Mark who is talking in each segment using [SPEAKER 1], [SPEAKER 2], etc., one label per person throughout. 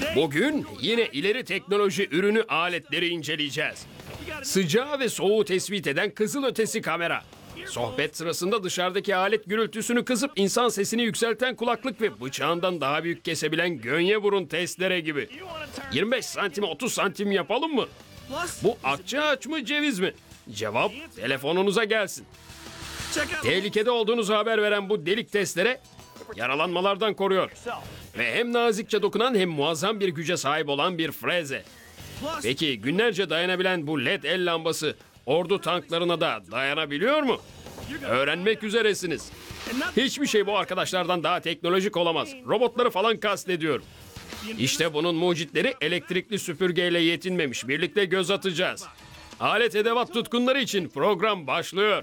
[SPEAKER 1] Bugün yine ileri teknoloji ürünü aletleri inceleyeceğiz. Sıcağı ve soğuğu tespit eden kızılötesi kamera. Sohbet sırasında dışarıdaki alet gürültüsünü kısıp insan sesini yükselten kulaklık ve bıçağından daha büyük kesebilen gönye burun testere gibi. 25 santime 30 santim yapalım mı? Bu akça ağaç mı ceviz mi? Cevap telefonunuza gelsin. Tehlikede olduğunuzu haber veren bu delik testere yaralanmalardan koruyor. Ve hem nazikçe dokunan hem muazzam bir güce sahip olan bir freze. Peki günlerce dayanabilen bu LED el lambası ordu tanklarına da dayanabiliyor mu? Öğrenmek üzeresiniz. Hiçbir şey bu arkadaşlardan daha teknolojik olamaz. Robotları falan kastediyorum. İşte bunun mucitleri elektrikli süpürgeyle yetinmemiş. Birlikte göz atacağız. Alet edevat tutkunları için program başlıyor.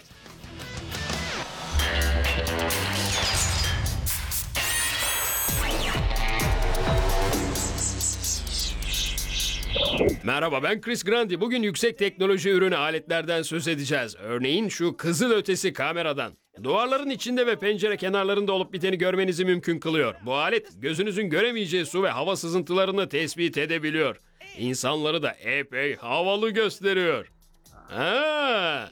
[SPEAKER 1] Merhaba, ben Chris Grandi. Bugün yüksek teknoloji ürünü aletlerden söz edeceğiz. Örneğin şu kızılötesi kameradan. Duvarların içinde ve pencere kenarlarında olup biteni görmenizi mümkün kılıyor. Bu alet gözünüzün göremeyeceği su ve hava sızıntılarını tespit edebiliyor. İnsanları da epey havalı gösteriyor. Ha.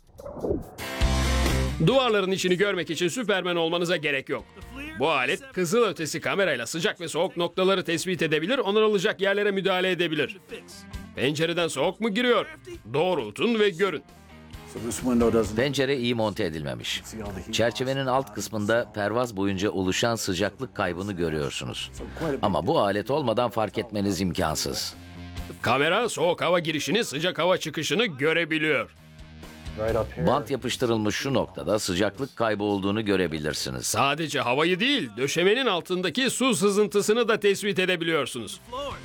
[SPEAKER 1] Duvarların içini görmek için Süpermen olmanıza gerek yok. Bu alet kızılötesi kamerayla sıcak ve soğuk noktaları tespit edebilir, onarılacak yerlere müdahale edebilir. Pencereden soğuk mu giriyor? Doğrultun ve görün.
[SPEAKER 2] Pencere iyi monte edilmemiş. Çerçevenin alt kısmında pervaz boyunca oluşan sıcaklık kaybını görüyorsunuz. Ama bu alet olmadan fark etmeniz imkansız.
[SPEAKER 1] Kamera soğuk hava girişini, sıcak hava çıkışını görebiliyor.
[SPEAKER 2] Bant yapıştırılmış şu noktada sıcaklık kaybı olduğunu görebilirsiniz.
[SPEAKER 1] Sadece havayı değil, döşemenin altındaki su sızıntısını da tespit edebiliyorsunuz.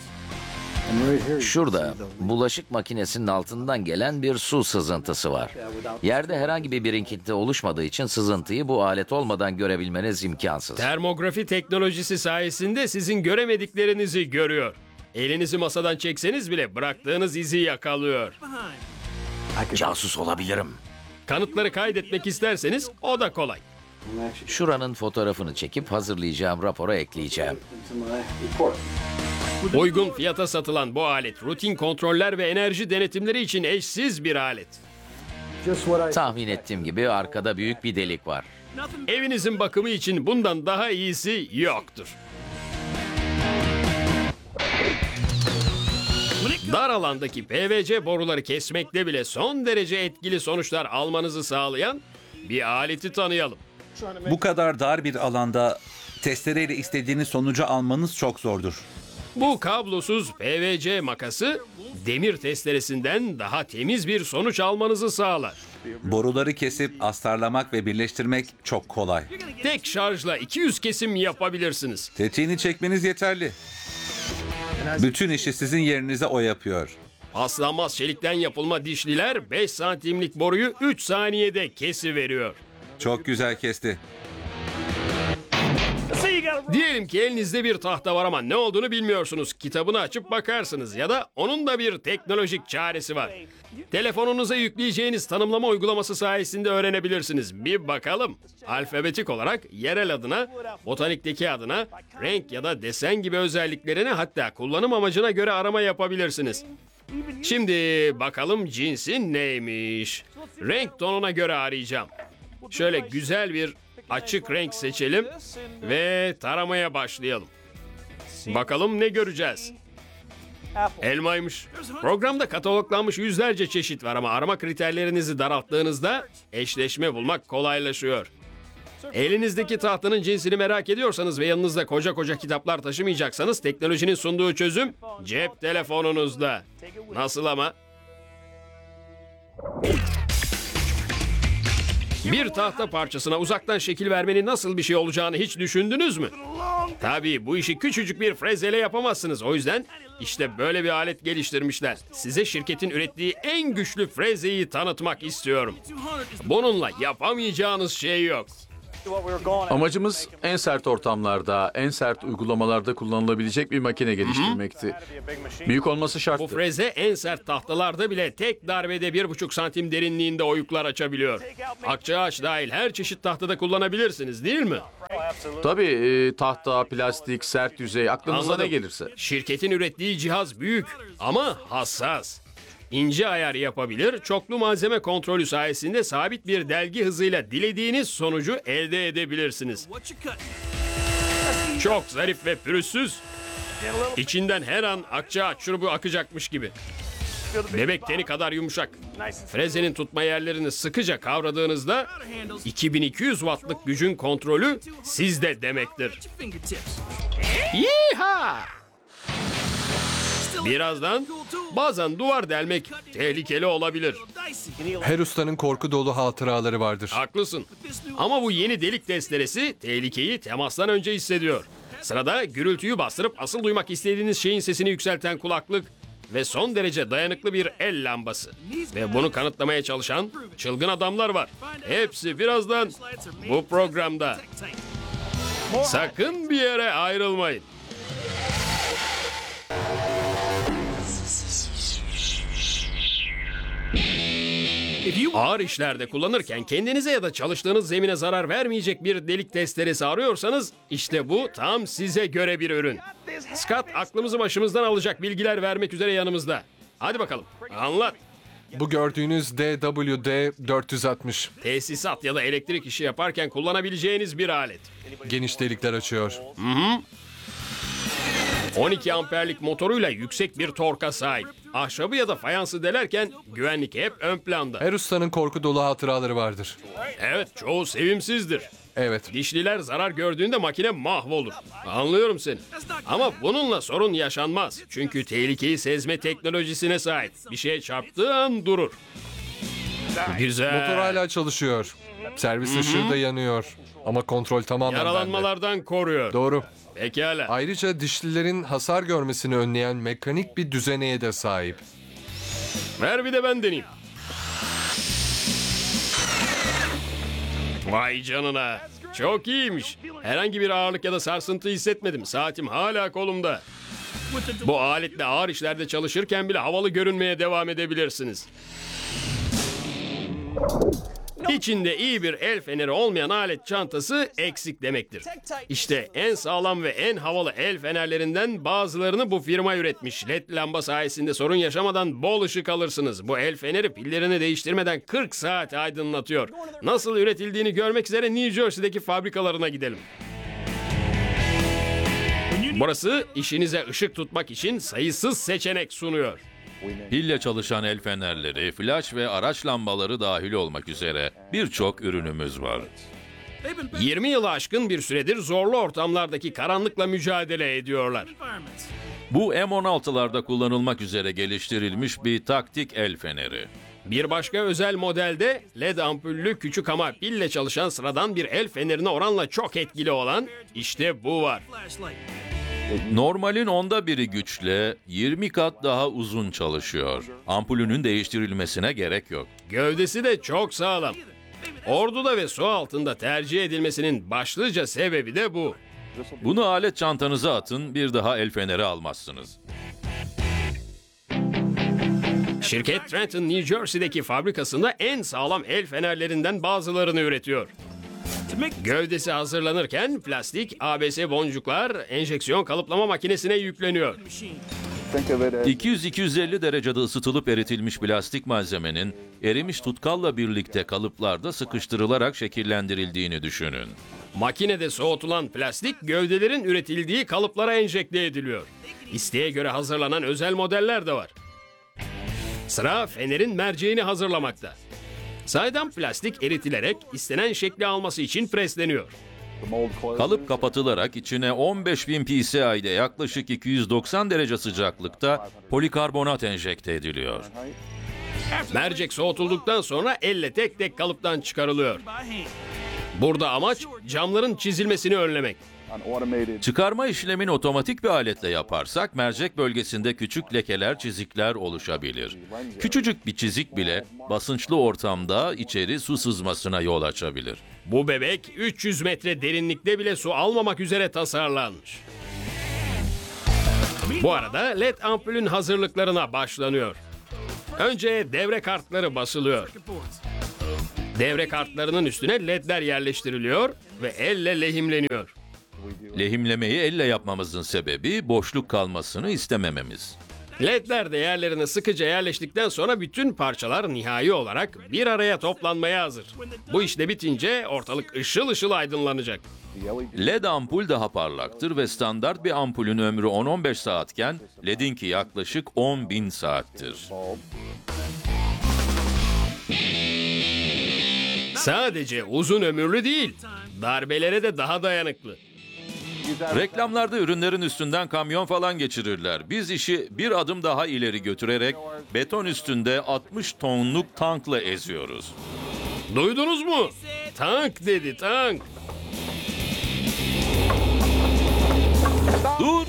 [SPEAKER 2] Şurada bulaşık makinesinin altından gelen bir su sızıntısı var. Yerde herhangi bir birikinti oluşmadığı için sızıntıyı bu alet olmadan görebilmeniz imkansız.
[SPEAKER 1] Termografi teknolojisi sayesinde sizin göremediklerinizi görüyor. Elinizi masadan çekseniz bile bıraktığınız izi yakalıyor.
[SPEAKER 2] Casus olabilirim.
[SPEAKER 1] Kanıtları kaydetmek isterseniz o da kolay.
[SPEAKER 2] Şuranın fotoğrafını çekip hazırlayacağım rapora ekleyeceğim.
[SPEAKER 1] Uygun fiyata satılan bu alet rutin kontroller ve enerji denetimleri için eşsiz bir alet.
[SPEAKER 2] Tahmin ettiğim gibi arkada büyük bir delik var.
[SPEAKER 1] Evinizin bakımı için bundan daha iyisi yoktur. Dar alandaki PVC boruları kesmekte bile son derece etkili sonuçlar almanızı sağlayan bir aleti tanıyalım.
[SPEAKER 3] Bu kadar dar bir alanda testereyle istediğiniz sonucu almanız çok zordur.
[SPEAKER 1] Bu kablosuz PVC makası demir testeresinden daha temiz bir sonuç almanızı sağlar.
[SPEAKER 3] Boruları kesip astarlamak ve birleştirmek çok kolay.
[SPEAKER 1] Tek şarjla 200 kesim yapabilirsiniz.
[SPEAKER 3] Tetiğini çekmeniz yeterli. Bütün işi sizin yerinize o yapıyor.
[SPEAKER 1] Paslanmaz çelikten yapılma dişliler 5 santimlik boruyu 3 saniyede kesiveriyor.
[SPEAKER 3] Çok güzel kesti.
[SPEAKER 1] Diyelim ki elinizde bir tahta var ama ne olduğunu bilmiyorsunuz. Kitabını açıp bakarsınız ya da onun da bir teknolojik çaresi var. Telefonunuza yükleyeceğiniz tanımlama uygulaması sayesinde öğrenebilirsiniz. Bir bakalım. Alfabetik olarak yerel adına, botanikteki adına, renk ya da desen gibi özelliklerini hatta kullanım amacına göre arama yapabilirsiniz. Şimdi bakalım cinsi neymiş? Renk tonuna göre arayacağım. Şöyle güzel bir açık renk seçelim ve taramaya başlayalım. Bakalım ne göreceğiz? Elmaymış. Programda kataloglanmış yüzlerce çeşit var ama arama kriterlerinizi daralttığınızda eşleşme bulmak kolaylaşıyor. Elinizdeki tahtanın cinsini merak ediyorsanız ve yanınızda koca koca kitaplar taşımayacaksanız teknolojinin sunduğu çözüm cep telefonunuzda. Nasıl ama? Bir tahta parçasına uzaktan şekil vermenin nasıl bir şey olacağını hiç düşündünüz mü? Tabii bu işi küçücük bir frezeyle yapamazsınız. O yüzden işte böyle bir alet geliştirmişler. Size şirketin ürettiği en güçlü frezeyi tanıtmak istiyorum. Bununla yapamayacağınız şey yok.
[SPEAKER 4] Amacımız en sert ortamlarda, en sert uygulamalarda kullanılabilecek bir makine geliştirmekti. Büyük olması
[SPEAKER 1] Bu
[SPEAKER 4] şarttı.
[SPEAKER 1] freze en sert tahtalarda bile tek darbede 1,5 santim derinliğinde oyuklar açabiliyor. Akçaağaç dahil her çeşit tahtada kullanabilirsiniz değil mi?
[SPEAKER 4] Tabii tahta, plastik, sert yüzey, aklınıza
[SPEAKER 1] Anladım.
[SPEAKER 4] ne gelirse.
[SPEAKER 1] Şirketin ürettiği cihaz büyük ama hassas. İnce ayar yapabilir, çoklu malzeme kontrolü sayesinde sabit bir delgi hızıyla dilediğiniz sonucu elde edebilirsiniz. Çok zarif ve pürüzsüz. İçinden her an akçaağaç şurubu akacakmış gibi. Bebek teni kadar yumuşak. Frezenin tutma yerlerini sıkıca kavradığınızda 2200 wattlık gücün kontrolü sizde demektir. Yiha! Birazdan bazen duvar delmek tehlikeli olabilir.
[SPEAKER 5] Her ustanın korku dolu hatıraları vardır.
[SPEAKER 1] Haklısın. Ama bu yeni delik testeresi tehlikeyi temastan önce hissediyor. Sırada gürültüyü bastırıp asıl duymak istediğiniz şeyin sesini yükselten kulaklık ve son derece dayanıklı bir el lambası. Ve bunu kanıtlamaya çalışan çılgın adamlar var. Hepsi birazdan bu programda. Sakın bir yere ayrılmayın. Ağır işlerde kullanırken kendinize ya da çalıştığınız zemine zarar vermeyecek bir delik testeresi arıyorsanız işte bu tam size göre bir ürün. Scott aklımızı başımızdan alacak bilgiler vermek üzere yanımızda. Hadi bakalım anlat.
[SPEAKER 5] Bu gördüğünüz DWD 460
[SPEAKER 1] Tesisat ya da elektrik işi yaparken kullanabileceğiniz bir alet.
[SPEAKER 5] geniş delikler açıyor.
[SPEAKER 1] 12 amperlik motoruyla yüksek bir torka sahip. Ahşabı ya da fayansı delerken güvenlik hep ön planda.
[SPEAKER 5] Her ustanın korku dolu hatıraları vardır.
[SPEAKER 1] Evet çoğu sevimsizdir.
[SPEAKER 5] Evet.
[SPEAKER 1] Dişliler zarar gördüğünde makine mahvolur. Anlıyorum seni. Ama bununla sorun yaşanmaz. Çünkü tehlikeyi sezme teknolojisine sahip. Bir şeye çarptığı an durur. Güzel.
[SPEAKER 5] Motor hala çalışıyor. Servis ışığı da yanıyor. Ama kontrol tamamen bende.
[SPEAKER 1] Yaralanmalardan koruyor.
[SPEAKER 5] Doğru.
[SPEAKER 1] Pekala.
[SPEAKER 5] Ayrıca dişlilerin hasar görmesini önleyen mekanik bir düzeneye de sahip.
[SPEAKER 1] Ver bir de ben deneyeyim. Vay canına. Çok iyiymiş. Herhangi bir ağırlık ya da sarsıntı hissetmedim. Saatim hala kolumda. Bu aletle ağır işlerde çalışırken bile havalı görünmeye devam edebilirsiniz. İçinde iyi bir el feneri olmayan alet çantası eksik demektir. İşte en sağlam ve en havalı el fenerlerinden bazılarını bu firma üretmiş. LED lamba sayesinde sorun yaşamadan bol ışık alırsınız. Bu el feneri pillerini değiştirmeden 40 saat aydınlatıyor. Nasıl üretildiğini görmek üzere New Jersey'deki fabrikalarına gidelim. Burası işinize ışık tutmak için sayısız seçenek sunuyor.
[SPEAKER 6] Pille çalışan el fenerleri, flash ve araç lambaları dahil olmak üzere birçok ürünümüz var.
[SPEAKER 1] 20 yılı aşkın bir süredir zorlu ortamlardaki karanlıkla mücadele ediyorlar.
[SPEAKER 6] Bu M16'larda kullanılmak üzere geliştirilmiş bir taktik el feneri.
[SPEAKER 1] Bir başka özel modelde LED ampullü küçük ama pille çalışan sıradan bir el fenerine oranla çok etkili olan işte bu var.
[SPEAKER 6] Normalin onda biri güçle 20 kat daha uzun çalışıyor. Ampulünün değiştirilmesine gerek yok.
[SPEAKER 1] Gövdesi de çok sağlam. Orduda ve su altında tercih edilmesinin başlıca sebebi de bu.
[SPEAKER 6] Bunu alet çantanıza atın, bir daha el feneri almazsınız.
[SPEAKER 1] Şirket Trenton, New Jersey'deki fabrikasında en sağlam el fenerlerinden bazılarını üretiyor. Gövdesi hazırlanırken plastik ABS boncuklar enjeksiyon kalıplama makinesine yükleniyor.
[SPEAKER 6] 200-250 derecede ısıtılıp eritilmiş plastik malzemenin erimiş tutkalla birlikte kalıplarda sıkıştırılarak şekillendirildiğini düşünün.
[SPEAKER 1] Makinede soğutulan plastik gövdelerin üretildiği kalıplara enjekte ediliyor. İsteğe göre hazırlanan özel modeller de var. Sıra fenerin merceğini hazırlamakta. Saydam plastik eritilerek istenen şekli alması için presleniyor.
[SPEAKER 6] Kalıp kapatılarak içine 15.000 PSI'de yaklaşık 290 derece sıcaklıkta polikarbonat enjekte ediliyor.
[SPEAKER 1] Mercek soğutulduktan sonra elle tek tek kalıptan çıkarılıyor. Burada amaç camların çizilmesini önlemek.
[SPEAKER 6] Çıkarma işlemini otomatik bir aletle yaparsak mercek bölgesinde küçük lekeler, çizikler oluşabilir. Küçücük bir çizik bile basınçlı ortamda içeri su sızmasına yol açabilir.
[SPEAKER 1] Bu bebek 300 metre derinlikte bile su almamak üzere tasarlanmış. Bu arada LED ampulün hazırlıklarına başlanıyor. Önce devre kartları basılıyor. Devre kartlarının üstüne ledler yerleştiriliyor ve elle lehimleniyor.
[SPEAKER 6] Lehimlemeyi elle yapmamızın sebebi boşluk kalmasını istemememiz.
[SPEAKER 1] Ledler de yerlerine sıkıca yerleştikten sonra bütün parçalar nihai olarak bir araya toplanmaya hazır. Bu işte bitince ortalık ışıl ışıl aydınlanacak.
[SPEAKER 6] LED ampul daha parlaktır ve standart bir ampulün ömrü 10-15 saatken LED'inki yaklaşık 10.000 saattir.
[SPEAKER 1] Sadece uzun ömürlü değil, darbelere de daha dayanıklı.
[SPEAKER 6] Reklamlarda ürünlerin üstünden kamyon falan geçirirler. Biz işi bir adım daha ileri götürerek beton üstünde 60 tonluk tankla eziyoruz.
[SPEAKER 1] Duydunuz mu? Tank dedi, tank.
[SPEAKER 6] Dur!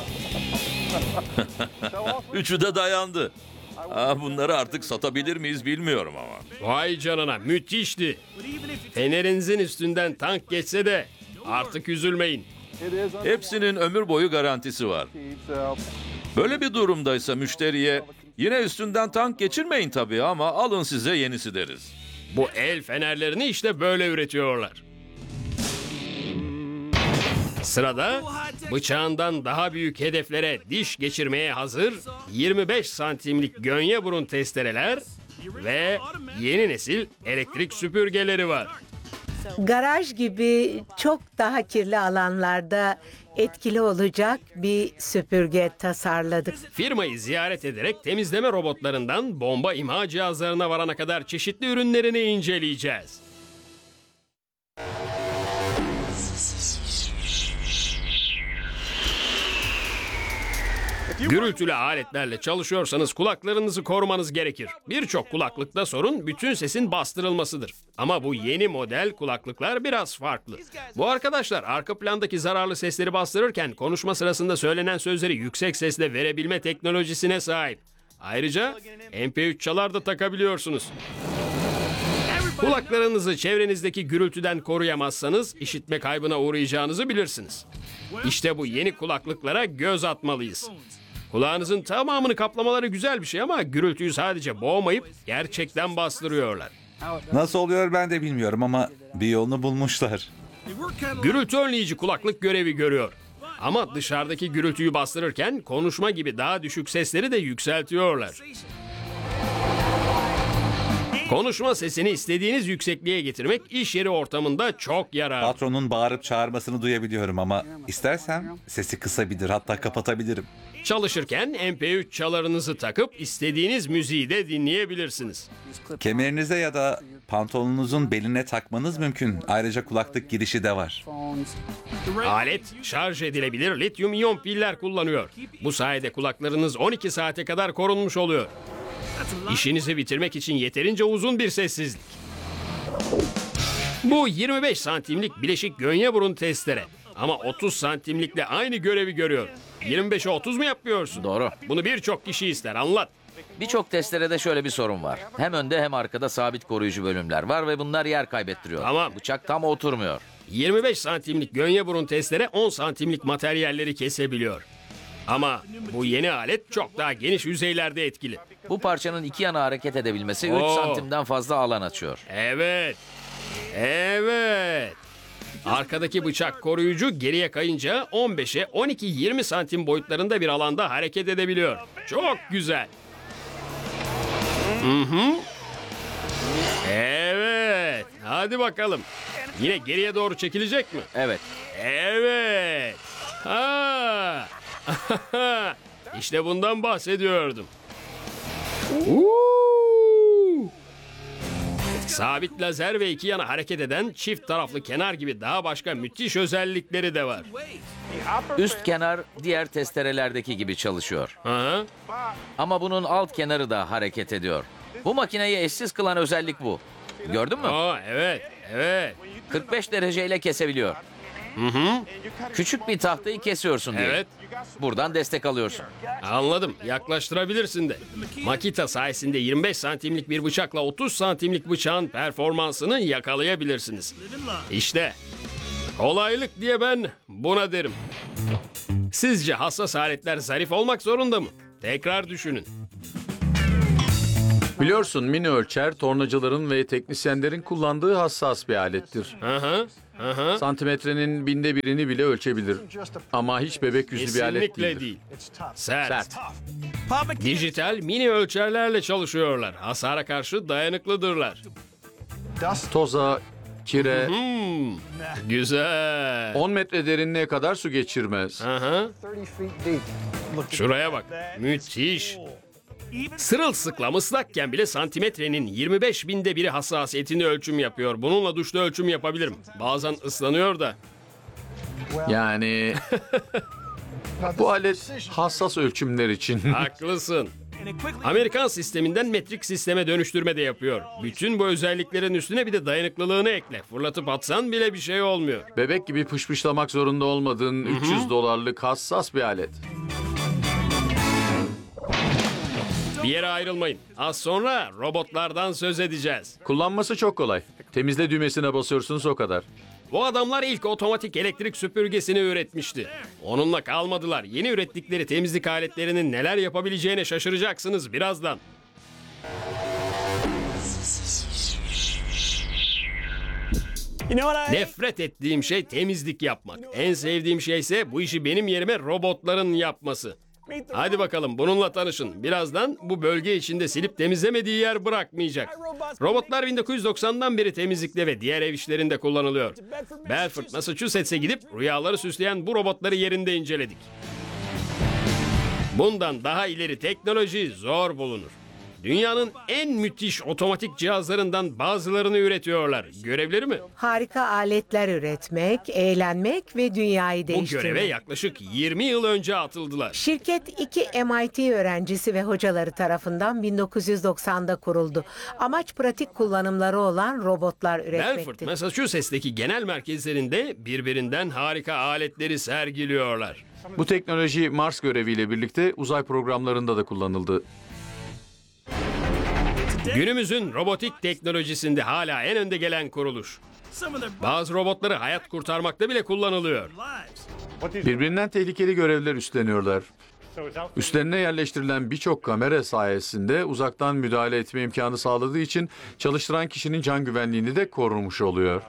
[SPEAKER 6] Üçü de dayandı. Bunları artık satabilir miyiz bilmiyorum ama.
[SPEAKER 1] Vay canına, müthişti. Fenerinizin üstünden tank geçse de artık üzülmeyin.
[SPEAKER 6] Hepsinin ömür boyu garantisi var. Böyle bir durumdaysa müşteriye yine üstünden tank geçirmeyin tabii ama alın size yenisi deriz.
[SPEAKER 1] Bu el fenerlerini işte böyle üretiyorlar. Sırada bıçağından daha büyük hedeflere diş geçirmeye hazır 25 santimlik gönye burun testereler ve yeni nesil elektrik süpürgeleri var.
[SPEAKER 7] Garaj gibi çok daha kirli alanlarda etkili olacak bir süpürge tasarladık.
[SPEAKER 1] Firmayı ziyaret ederek temizleme robotlarından bomba imha cihazlarına varana kadar çeşitli ürünlerini inceleyeceğiz. Gürültülü aletlerle çalışıyorsanız kulaklarınızı korumanız gerekir. Birçok kulaklıkta sorun bütün sesin bastırılmasıdır. Ama bu yeni model kulaklıklar biraz farklı. Bu arkadaşlar arka plandaki zararlı sesleri bastırırken konuşma sırasında söylenen sözleri yüksek sesle verebilme teknolojisine sahip. Ayrıca MP3 çalar da takabiliyorsunuz. Kulaklarınızı çevrenizdeki gürültüden koruyamazsanız işitme kaybına uğrayacağınızı bilirsiniz. İşte bu yeni kulaklıklara göz atmalıyız. Kulağınızın tamamını kaplamaları güzel bir şey ama gürültüyü sadece boğmayıp gerçekten bastırıyorlar.
[SPEAKER 3] Nasıl oluyor ben de bilmiyorum ama bir yolunu bulmuşlar.
[SPEAKER 1] Gürültü önleyici kulaklık görevi görüyor. Ama dışarıdaki gürültüyü bastırırken konuşma gibi daha düşük sesleri de yükseltiyorlar. Konuşma sesini istediğiniz yüksekliğe getirmek iş yeri ortamında çok yararlı.
[SPEAKER 3] Patronun bağırıp çağırmasını duyabiliyorum ama istersem sesi kısabilir, hatta kapatabilirim.
[SPEAKER 1] Çalışırken MP3 çalarınızı takıp istediğiniz müziği de dinleyebilirsiniz.
[SPEAKER 3] Kemerinize ya da pantolonunuzun beline takmanız mümkün. Ayrıca kulaklık girişi de var.
[SPEAKER 1] Alet şarj edilebilir lityum iyon piller kullanıyor. Bu sayede kulaklarınız 12 saate kadar korunmuş oluyor. İşinizi bitirmek için yeterince uzun bir sessizlik. Bu 25 santimlik bileşik gönye burun testere. Ama 30 santimlikle aynı görevi görüyor. 25'e 30 mu yapmıyorsun?
[SPEAKER 2] Doğru.
[SPEAKER 1] Bunu birçok kişi ister, anlat.
[SPEAKER 2] Birçok testerede şöyle bir sorun var. Hem önde hem arkada sabit koruyucu bölümler var ve bunlar yer kaybettiriyor.
[SPEAKER 1] Tamam.
[SPEAKER 2] Bıçak tam oturmuyor.
[SPEAKER 1] 25 santimlik gönye burun testere 10 santimlik materyalleri kesebiliyor. Ama bu yeni alet çok daha geniş yüzeylerde etkili.
[SPEAKER 2] Bu parçanın iki yana hareket edebilmesi 3
[SPEAKER 1] Oo.
[SPEAKER 2] santimden fazla alan açıyor.
[SPEAKER 1] Evet. Evet. Arkadaki bıçak koruyucu geriye kayınca 15'e 12-20 santim boyutlarında bir alanda hareket edebiliyor. Çok güzel. Evet. Hadi bakalım. Yine geriye doğru çekilecek mi?
[SPEAKER 2] Evet.
[SPEAKER 1] Evet. Ha. İşte bundan bahsediyordum. Sabit lazer ve iki yana hareket eden çift taraflı kenar gibi daha başka müthiş özellikleri de var.
[SPEAKER 2] Üst kenar diğer testerelerdeki gibi çalışıyor.
[SPEAKER 1] Aha.
[SPEAKER 2] Ama bunun alt kenarı da hareket ediyor. Bu makineyi eşsiz kılan özellik bu. Gördün mü?
[SPEAKER 1] Evet, evet.
[SPEAKER 2] 45 dereceyle kesebiliyor. Küçük bir tahtayı kesiyorsun diye.
[SPEAKER 1] Evet.
[SPEAKER 2] Buradan destek alıyorsun.
[SPEAKER 1] Anladım. Yaklaştırabilirsin de. Makita sayesinde 25 santimlik bir bıçakla 30 santimlik bıçağın performansını yakalayabilirsiniz. İşte kolaylık diye ben buna derim. Sizce hassas aletler zarif olmak zorunda mı? Tekrar düşünün.
[SPEAKER 4] Biliyorsun mini ölçer tornacıların ve teknisyenlerin kullandığı hassas bir alettir.
[SPEAKER 1] Aha, aha.
[SPEAKER 4] Santimetrenin binde birini bile ölçebilir. Ama hiç bebek yüzü bir alet
[SPEAKER 1] Kesinlikle
[SPEAKER 4] değildir.
[SPEAKER 1] değil. Sert.
[SPEAKER 4] Sert.
[SPEAKER 1] Dijital mini ölçerlerle çalışıyorlar. Hasara karşı dayanıklıdırlar.
[SPEAKER 4] Toza, kire,
[SPEAKER 1] Güzel.
[SPEAKER 4] 10 metre derinliğe kadar su geçirmez.
[SPEAKER 1] Aha. Şuraya bak. Müthiş. Sırılsıklam ıslakken bile santimetrenin 25 binde biri hassasiyetini ölçüm yapıyor. Bununla duşta ölçüm yapabilirim. Bazen ıslanıyor da.
[SPEAKER 4] Yani bu alet hassas ölçümler için.
[SPEAKER 1] Haklısın. Amerikan sisteminden metrik sisteme dönüştürme de yapıyor. Bütün bu özelliklerin üstüne bir de dayanıklılığını ekle. Fırlatıp atsan bile bir şey olmuyor.
[SPEAKER 4] Bebek gibi pışpışlamak zorunda olmadığın 300 dolarlık hassas bir alet.
[SPEAKER 1] Bir yere ayrılmayın. Az sonra robotlardan söz edeceğiz.
[SPEAKER 4] Kullanması çok kolay. Temizle düğmesine basıyorsunuz o kadar.
[SPEAKER 1] Bu adamlar ilk otomatik elektrik süpürgesini üretmişti. Onunla kalmadılar. Yeni ürettikleri temizlik aletlerinin neler yapabileceğine şaşıracaksınız birazdan. Nefret ettiğim şey temizlik yapmak. En sevdiğim şey ise bu işi benim yerime robotların yapması. Hadi bakalım bununla tanışın. Birazdan bu bölge içinde silip temizlemediği yer bırakmayacak. Robotlar 1990'dan beri temizlikte ve diğer ev işlerinde kullanılıyor. Bedford, Massachusetts'e gidip rüyaları süsleyen bu robotları yerinde inceledik. Bundan daha ileri teknoloji zor bulunur. Dünyanın en müthiş otomatik cihazlarından bazılarını üretiyorlar. Görevleri mi?
[SPEAKER 7] Harika aletler üretmek, eğlenmek ve dünyayı
[SPEAKER 1] Bu
[SPEAKER 7] değiştirmek.
[SPEAKER 1] göreve yaklaşık 20 yıl önce atıldılar.
[SPEAKER 7] Şirket iki MIT öğrencisi ve hocaları tarafından 1990'da kuruldu. Amaç pratik kullanımları olan robotlar
[SPEAKER 1] Bedford,
[SPEAKER 7] üretmekti.
[SPEAKER 1] Massachusetts'teki genel merkezlerinde birbirinden harika aletleri sergiliyorlar.
[SPEAKER 4] Bu teknoloji Mars göreviyle birlikte uzay programlarında da kullanıldı.
[SPEAKER 1] Günümüzün robotik teknolojisinde hala en önde gelen kuruluş. Bazı robotları hayat kurtarmakta bile kullanılıyor.
[SPEAKER 4] Birbirinden tehlikeli görevler üstleniyorlar. Üstlerine yerleştirilen birçok kamera sayesinde uzaktan müdahale etme imkanı sağladığı için çalıştıran kişinin can güvenliğini de korumuş oluyor.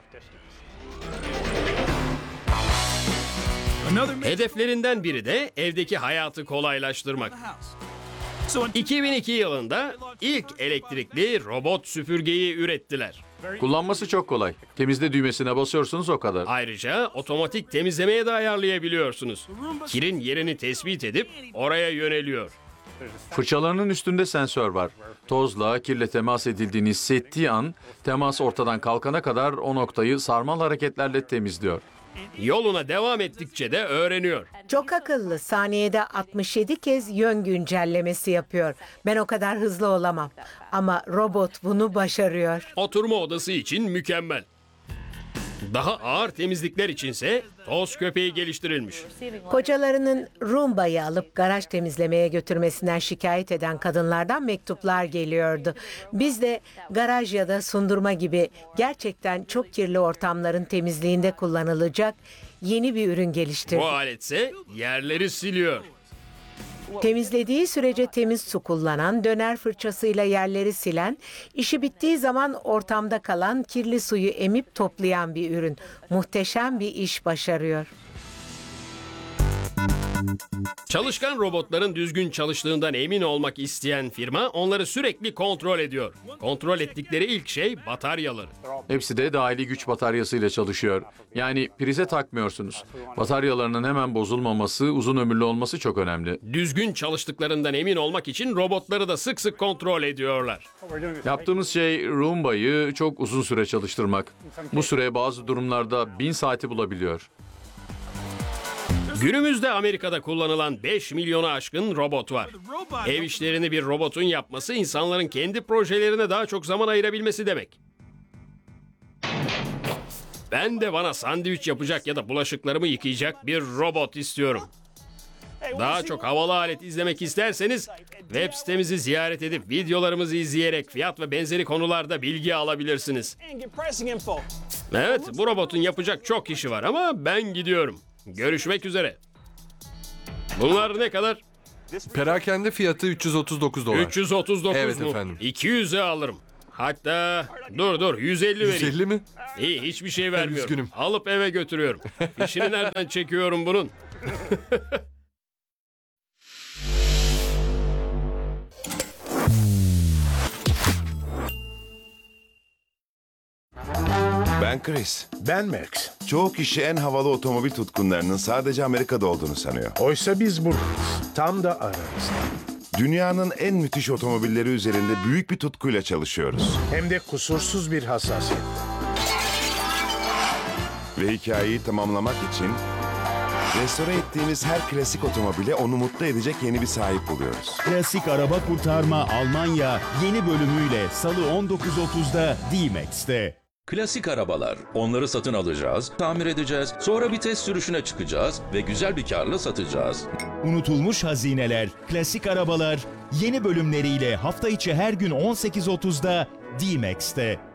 [SPEAKER 1] Hedeflerinden biri de evdeki hayatı kolaylaştırmak. 2002 yılında ilk elektrikli robot süpürgeyi ürettiler.
[SPEAKER 4] Kullanması çok kolay. Temizle düğmesine basıyorsunuz o kadar.
[SPEAKER 1] Ayrıca otomatik temizlemeye de ayarlayabiliyorsunuz. Kirin yerini tespit edip oraya yöneliyor.
[SPEAKER 4] Fırçalarının üstünde sensör var. Tozla, kirle temas edildiğini hissettiği an temas ortadan kalkana kadar o noktayı sarmal hareketlerle temizliyor.
[SPEAKER 1] Yoluna devam ettikçe de öğreniyor.
[SPEAKER 7] Çok akıllı. Saniyede 67 kez yön güncellemesi yapıyor. Ben o kadar hızlı olamam. Ama robot bunu başarıyor.
[SPEAKER 1] Oturma odası için mükemmel. Daha ağır temizlikler içinse toz köpeği geliştirilmiş.
[SPEAKER 7] Kocalarının Rumba'yı alıp garaj temizlemeye götürmesinden şikayet eden kadınlardan mektuplar geliyordu. Biz de garaj ya da sundurma gibi gerçekten çok kirli ortamların temizliğinde kullanılacak yeni bir ürün geliştirdik.
[SPEAKER 1] Bu aletse yerleri siliyor.
[SPEAKER 7] Temizlediği sürece temiz su kullanan, döner fırçasıyla yerleri silen, işi bittiği zaman ortamda kalan kirli suyu emip toplayan bir ürün. Muhteşem bir iş başarıyor.
[SPEAKER 1] Çalışkan robotların düzgün çalıştığından emin olmak isteyen firma onları sürekli kontrol ediyor. Kontrol ettikleri ilk şey bataryaları.
[SPEAKER 4] Hepsi de dahili güç bataryasıyla çalışıyor. Yani prize takmıyorsunuz. Bataryalarının hemen bozulmaması, uzun ömürlü olması çok önemli.
[SPEAKER 1] Düzgün çalıştıklarından emin olmak için robotları da sık sık kontrol ediyorlar.
[SPEAKER 4] Yaptığımız şey Rumba'yı çok uzun süre çalıştırmak. Bu süre bazı durumlarda 1000 saati bulabiliyor.
[SPEAKER 1] Günümüzde Amerika'da kullanılan 5 milyonu aşkın robot var. Ev işlerini bir robotun yapması insanların kendi projelerine daha çok zaman ayırabilmesi demek. Ben de bana sandviç yapacak ya da bulaşıklarımı yıkayacak bir robot istiyorum. Daha çok havalı alet izlemek isterseniz web sitemizi ziyaret edip videolarımızı izleyerek fiyat ve benzeri konularda bilgi alabilirsiniz. Evet, bu robotun yapacak çok işi var ama ben gidiyorum. Görüşmek üzere. Bunlar ne kadar?
[SPEAKER 5] Perakende fiyatı 339 dolar.
[SPEAKER 1] 339
[SPEAKER 5] Evet
[SPEAKER 1] mu?
[SPEAKER 5] efendim.
[SPEAKER 1] 200'e alırım. Hatta dur 150 vereyim.
[SPEAKER 5] 150 mi?
[SPEAKER 1] İyi, hiçbir şey vermiyorum.
[SPEAKER 5] Üzgünüm.
[SPEAKER 1] Alıp eve götürüyorum. Fişini nereden çekiyorum bunun?
[SPEAKER 8] Ben Chris.
[SPEAKER 9] Ben Max.
[SPEAKER 8] Çoğu kişi en havalı otomobil tutkunlarının sadece Amerika'da olduğunu sanıyor.
[SPEAKER 9] Oysa biz buradayız. Tam da aramızda.
[SPEAKER 8] Dünyanın en müthiş otomobilleri üzerinde büyük bir tutkuyla çalışıyoruz.
[SPEAKER 9] Hem de kusursuz bir hassasiyet.
[SPEAKER 8] Ve hikayeyi tamamlamak için restore ettiğimiz her klasik otomobile onu mutlu edecek yeni bir sahip buluyoruz.
[SPEAKER 10] Klasik Araba Kurtarma Almanya yeni bölümüyle Salı 19.30'da D-Max'te.
[SPEAKER 6] Klasik arabalar. Onları satın alacağız, tamir edeceğiz, sonra bir test sürüşüne çıkacağız ve güzel bir karla satacağız.
[SPEAKER 10] Unutulmuş hazineler, klasik arabalar yeni bölümleriyle hafta içi her gün 18.30'da D-Max'te.